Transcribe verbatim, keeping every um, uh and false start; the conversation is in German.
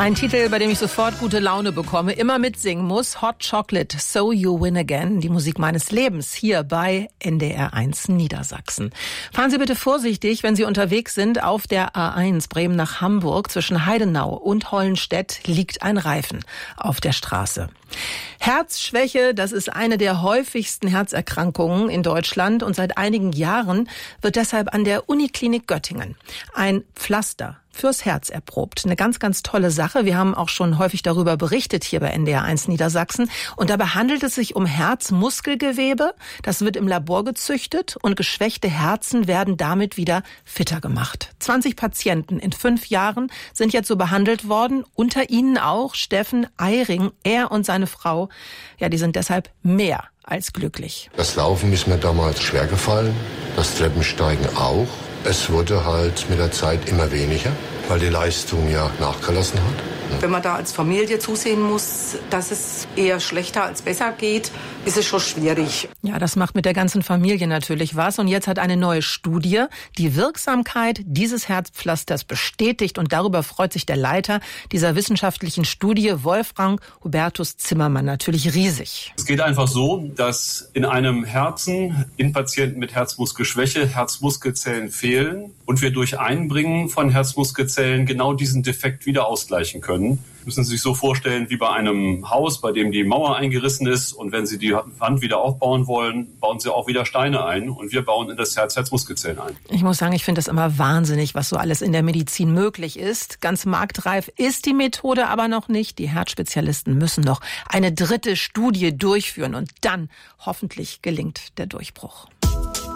Ein Titel, bei dem ich sofort gute Laune bekomme, immer mitsingen muss. Hot Chocolate, So You Win Again. Die Musik meines Lebens hier bei N D R eins Niedersachsen. Fahren Sie bitte vorsichtig, wenn Sie unterwegs sind. Auf der A eins Bremen nach Hamburg zwischen Heidenau und Hollenstedt liegt ein Reifen auf der Straße. Herzschwäche, das ist eine der häufigsten Herzerkrankungen in Deutschland und seit einigen Jahren wird deshalb an der Uniklinik Göttingen ein Pflaster fürs Herz erprobt. Eine ganz, ganz tolle Sache. Wir haben auch schon häufig darüber berichtet hier bei N D R eins Niedersachsen. Und dabei handelt es sich um Herzmuskelgewebe. Das wird im Labor gezüchtet und geschwächte Herzen werden damit wieder fitter gemacht. zwanzig Patienten in fünf Jahren sind jetzt so behandelt worden. Unter ihnen auch Steffen Eiring. Er und seine Frau, ja, die sind deshalb mehr als glücklich. Das Laufen ist mir damals schwer gefallen. Das Treppensteigen auch. Es wurde halt mit der Zeit immer weniger, weil die Leistung ja nachgelassen hat. Wenn man da als Familie zusehen muss, dass es eher schlechter als besser geht, ist es schon schwierig. Ja, das macht mit der ganzen Familie natürlich was. Und jetzt hat eine neue Studie die Wirksamkeit dieses Herzpflasters bestätigt. Und darüber freut sich der Leiter dieser wissenschaftlichen Studie, Wolfgang Hubertus Zimmermann, natürlich riesig. Es geht einfach so, dass in einem Herzen, in Patienten mit Herzmuskelschwäche, Herzmuskelzellen fehlen und wir durch Einbringen von Herzmuskelzellen genau diesen Defekt wieder ausgleichen können. Müssen Sie sich so vorstellen wie bei einem Haus, bei dem die Mauer eingerissen ist und wenn Sie die Wand wieder aufbauen wollen, bauen Sie auch wieder Steine ein und wir bauen in das Herz Herzmuskelzellen ein. Ich muss sagen, ich finde das immer wahnsinnig, was so alles in der Medizin möglich ist. Ganz marktreif ist die Methode aber noch nicht. Die Herzspezialisten müssen noch eine dritte Studie durchführen und dann hoffentlich gelingt der Durchbruch.